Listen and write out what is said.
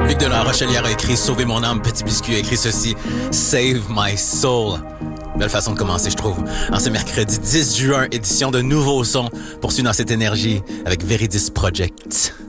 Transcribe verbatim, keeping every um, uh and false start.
Luc de la Rochelière a écrit « Sauvez mon âme, petit biscuit » a écrit ceci « Save my soul ». Belle façon de commencer, je trouve. En ce mercredi dix juin, édition de Nouveaux Sons, poursuit dans cette énergie avec Veridis Project.